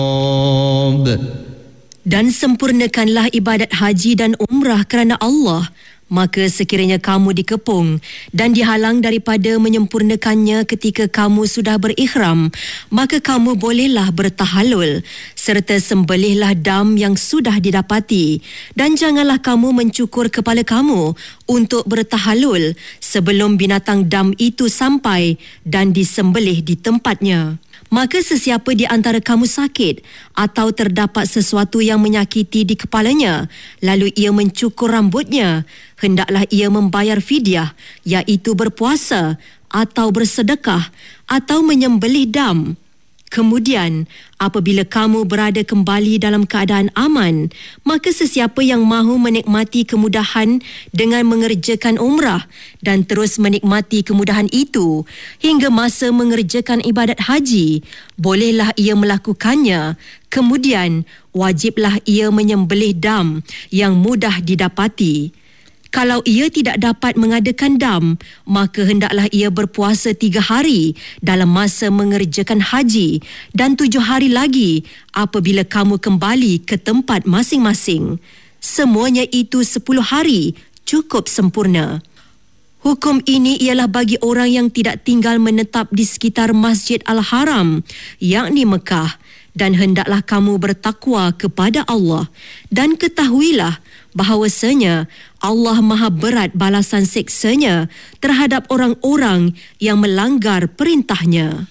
Dan sempurnakanlah ibadat haji dan umrah kerana Allah. Maka sekiranya kamu dikepung dan dihalang daripada menyempurnakannya ketika kamu sudah berikhram, maka kamu bolehlah bertahalul serta sembelihlah dam yang sudah didapati, dan janganlah kamu mencukur kepala kamu untuk bertahalul sebelum binatang dam itu sampai dan disembelih di tempatnya. Maka sesiapa di antara kamu sakit atau terdapat sesuatu yang menyakiti di kepalanya, lalu ia mencukur rambutnya, hendaklah ia membayar fidyah, iaitu berpuasa atau bersedekah atau menyembelih dam. Kemudian, apabila kamu berada kembali dalam keadaan aman, maka sesiapa yang mahu menikmati kemudahan dengan mengerjakan umrah dan terus menikmati kemudahan itu hingga masa mengerjakan ibadat haji, bolehlah ia melakukannya. Kemudian, wajiblah ia menyembelih dam yang mudah didapati. Kalau ia tidak dapat mengadakan dam, maka hendaklah ia berpuasa 3 hari dalam masa mengerjakan haji dan 7 hari lagi apabila kamu kembali ke tempat masing-masing. Semuanya itu 10 hari cukup sempurna. Hukum ini ialah bagi orang yang tidak tinggal menetap di sekitar Masjid Al-Haram, yakni Mekah, dan hendaklah kamu bertakwa kepada Allah dan ketahuilah bahawasanya Allah Maha berat balasan siksanya terhadap orang-orang yang melanggar perintahnya.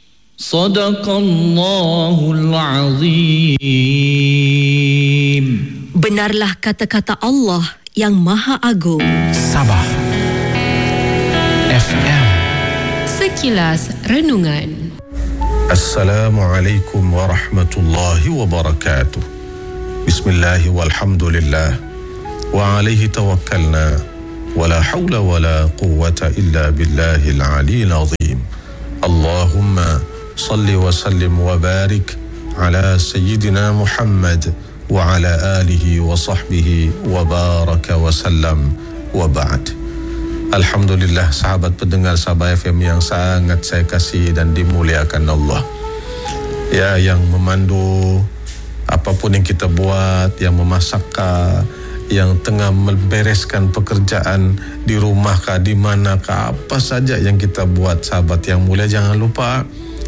Sadaqallahul Azim. Benarlah kata-kata Allah yang Maha Agung. Sabah FM. Sekilas Renungan. Assalamualaikum warahmatullahi wabarakatuh. Bismillah walhamdulillah wa alaihi tawakkalna wa la hawla wa la quwwata illa billahil aliyyil azim. Allahumma salli wa sallim wa barik ala sayyidina Muhammad wa ala alihi wa sahbihi wa baraka wa sallam wa ba'd. Alhamdulillah, sahabat pendengar Sabah FM yang sangat saya kasih dan dimuliakan Allah. Ya, yang memandu apapun yang kita buat, yang memasakkah, yang tengah membereskan pekerjaan di rumah kah, di mana kah, apa saja yang kita buat, sahabat yang mulia, jangan lupa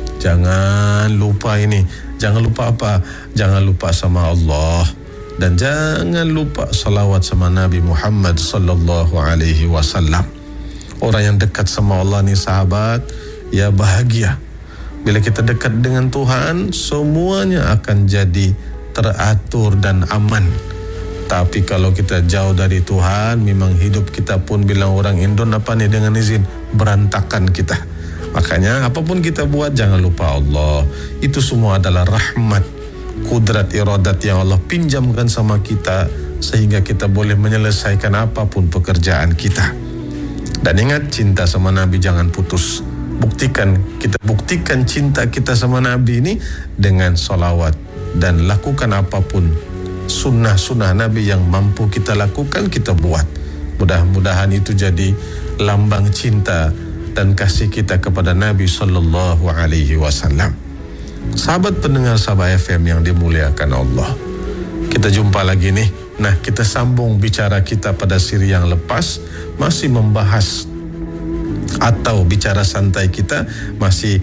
ini. Jangan lupa apa? Jangan lupa sama Allah. Dan jangan lupa salawat sama Nabi Muhammad sallallahu alaihi wasallam. Orang yang dekat sama Allah ni sahabat, ya bahagia. Bila kita dekat dengan Tuhan, semuanya akan jadi teratur dan aman. Tapi kalau kita jauh dari Tuhan, memang hidup kita pun, bilang orang Indon apa ni dengan izin, berantakan kita. Makanya apapun kita buat, jangan lupa Allah. Itu semua adalah rahmat, kudrat iradat yang Allah pinjamkan sama kita sehingga kita boleh menyelesaikan apapun pekerjaan kita. Dan ingat, cinta sama Nabi jangan putus. Kita buktikan cinta kita sama Nabi ini dengan salawat, dan lakukan apapun sunnah-sunnah Nabi yang mampu kita lakukan, kita buat. Mudah-mudahan itu jadi lambang cinta dan kasih kita kepada Nabi sallallahu alaihi wasallam. Sahabat pendengar Sabah FM yang dimuliakan Allah, kita jumpa lagi nih. Nah, kita sambung bicara kita pada siri yang lepas, masih membahas atau bicara santai kita masih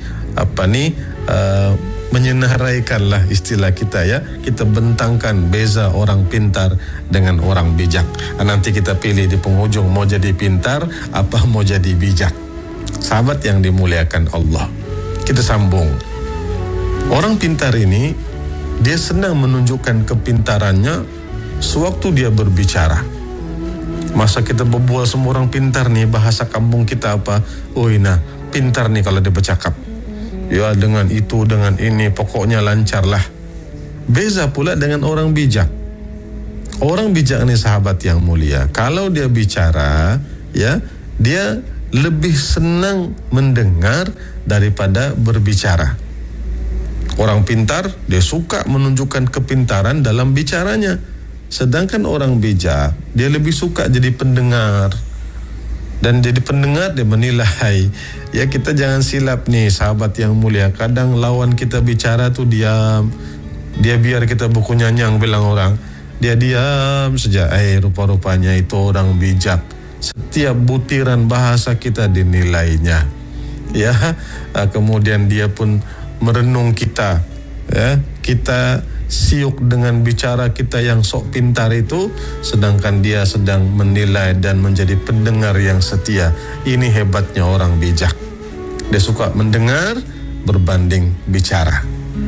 menyenaraikanlah istilah kita, ya. Kita bentangkan beza orang pintar dengan orang bijak. Nanti kita pilih di penghujung mau jadi pintar apa mau jadi bijak. Sahabat yang dimuliakan Allah, kita sambung. Orang pintar ini, dia senang menunjukkan kepintarannya sewaktu dia berbicara. Masa kita berbual semua orang pintar nih, bahasa kampung kita apa? Oh, nah, pintar nih kalau dia bercakap. Ya, dengan itu, dengan ini, pokoknya lancar lah. Beza pula dengan orang bijak. Orang bijak nih sahabat yang mulia, kalau dia bicara, ya, dia lebih senang mendengar daripada berbicara. Orang pintar, dia suka menunjukkan kepintaran dalam bicaranya. Sedangkan orang bijak, dia lebih suka jadi pendengar. Dan jadi pendengar, dia menilai. Ya, kita jangan silap nih sahabat yang mulia. Kadang lawan kita bicara tuh diam, Dia biar kita buku nyanyang bilang orang, dia diam saja. Rupa-rupanya itu orang bijak. Setiap butiran bahasa kita dinilainya. Ya, kemudian dia pun merenung kita. Ya, kita siuk dengan bicara kita yang sok pintar itu, sedangkan dia sedang menilai dan menjadi pendengar yang setia. Ini hebatnya orang bijak. Dia suka mendengar berbanding bicara.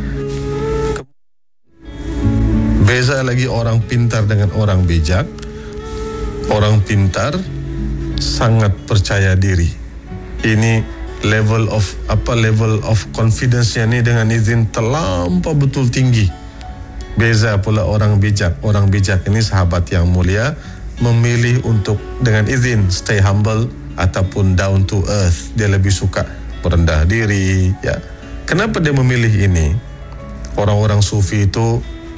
Beza lagi orang pintar dengan orang bijak. Orang pintar sangat percaya diri. Ini level of confidence-nya ni dengan izin terlampau betul tinggi. Beza pula orang bijak. Orang bijak ini sahabat yang mulia memilih untuk dengan izin stay humble ataupun down to earth. Dia lebih suka merendah diri, ya. Kenapa dia memilih ini? Orang-orang sufi itu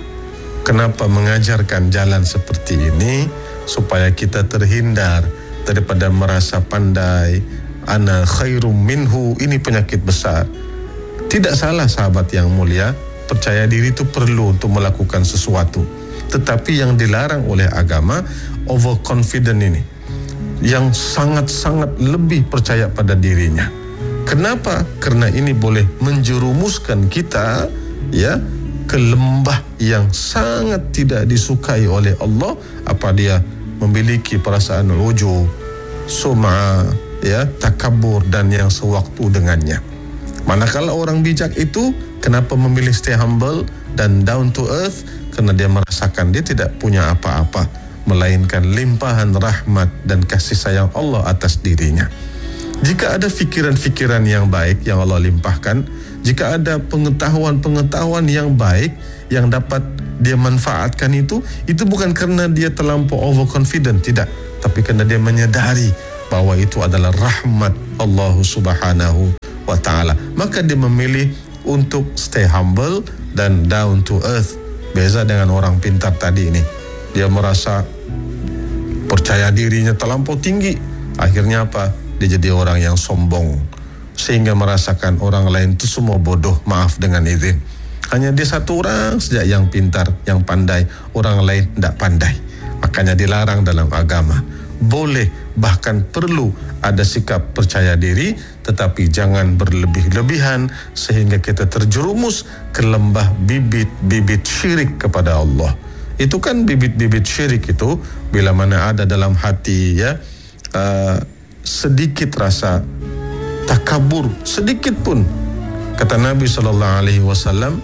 kenapa mengajarkan jalan seperti ini? Supaya kita terhindar daripada merasa pandai, ana khairum minhu. Ini penyakit besar. Tidak salah sahabat yang mulia, percaya diri itu perlu untuk melakukan sesuatu. Tetapi yang dilarang oleh agama, overconfident ini, yang sangat-sangat lebih percaya pada dirinya. Kenapa? Karena ini boleh menjerumuskan kita, ya, ke lembah yang sangat tidak disukai oleh Allah. Apa dia memiliki perasaan ujub, sum'ah, ya, takabur dan yang sewaktu dengannya. Manakala orang bijak itu kenapa memilih stay humble dan down to earth? Karena dia merasakan dia tidak punya apa-apa melainkan limpahan rahmat dan kasih sayang Allah atas dirinya. Jika ada fikiran-fikiran yang baik yang Allah limpahkan, jika ada pengetahuan-pengetahuan yang baik yang dapat dia manfaatkan, itu bukan karena dia terlampau overconfident, tidak, tapi karena dia menyadari bahwa itu adalah rahmat Allah Subhanahu wa ta'ala. Maka dia memilih untuk stay humble dan down to earth. Beza dengan orang pintar tadi ini. Dia merasa percaya dirinya terlampau tinggi. Akhirnya apa? Dia jadi orang yang sombong, sehingga merasakan orang lain itu semua bodoh, maaf dengan izin. Hanya dia satu orang saja yang pintar, yang pandai, orang lain tidak pandai. Makanya dilarang dalam agama. Boleh, bahkan perlu ada sikap percaya diri, tetapi jangan berlebih-lebihan sehingga kita terjerumus ke lembah bibit-bibit syirik kepada Allah. Itu kan bibit-bibit syirik itu bila mana ada dalam hati, ya, sedikit rasa takabur, sedikit pun. Kata Nabi SAW,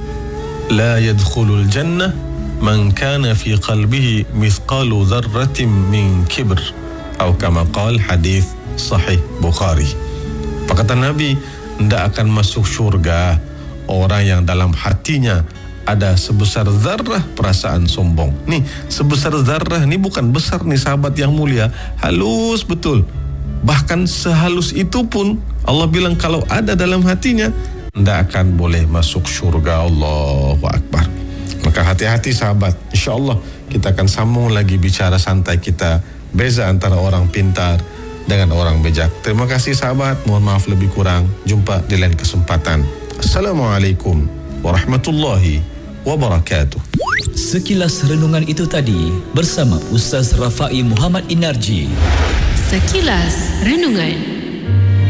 la yadkhulul jannah man kana fi qalbihi mithqalu dharratin min kibr, atau kama qala, hadis sahih Bukhari. Kata Nabi, tidak akan masuk syurga orang yang dalam hatinya ada sebesar zarrah perasaan sombong. Nih, sebesar zarrah ni bukan besar nih sahabat yang mulia, halus betul. Bahkan sehalus itu pun Allah bilang kalau ada dalam hatinya, tidak akan boleh masuk syurga. Allahu Akbar. Maka hati-hati sahabat. InsyaAllah kita akan sambung lagi bicara santai kita, beza antara orang pintar dengan orang bijak. Terima kasih sahabat. Mohon maaf lebih kurang. Jumpa di lain kesempatan. Assalamualaikum warahmatullahi wabarakatuh. Sekilas renungan itu tadi bersama Ustaz Rafai Muhammad Inarji. Sekilas Renungan.